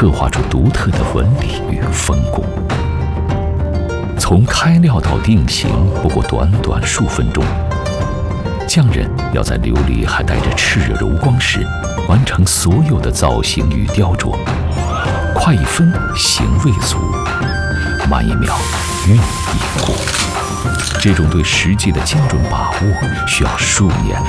刻画出独特的纹理与风骨。从开料到定型不过短短数分钟，匠人要在琉璃还带着炽热柔光时，完成所有的造型与雕琢。快一分，形未足；慢一秒，韵已过。这种对实际的精准把握，需要数年